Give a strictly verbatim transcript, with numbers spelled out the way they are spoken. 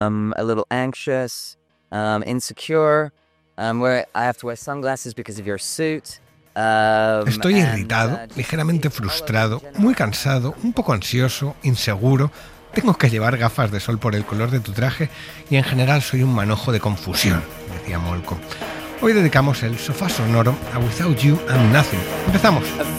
um, a little anxious, um, insecure, um, where I have to wear sunglasses because of your suit. Um, Estoy and, irritado, uh, just ligeramente all of it frustrado, in general. muy cansado, un poco ansioso, inseguro. Tengo que llevar gafas de sol por el color de tu traje y en general soy un manojo de confusión, decía Molko. Hoy dedicamos el sofá sonoro a Without You and Nothing. Empezamos.